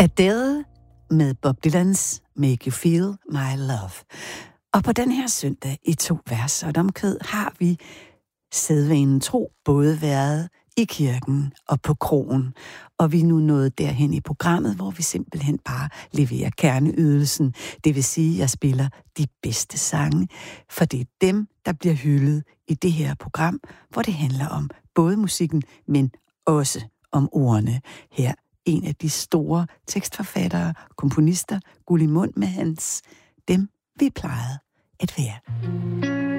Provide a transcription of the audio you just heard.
Adele med Bob Dylan's Make You Feel My Love. Og på den her søndag i 2 vers og et omkvæd har vi sædvanen tro både været i kirken og på kroen. Og vi er nu nået derhen i programmet, hvor vi simpelthen bare leverer kerneydelsen. Det vil sige, at jeg spiller de bedste sange, for det er dem, der bliver hyldet i det her program, hvor det handler om både musikken, men også om ordene. Her en af de store tekstforfattere, komponister, Gulli Mund med hans Dem vi plejede at være.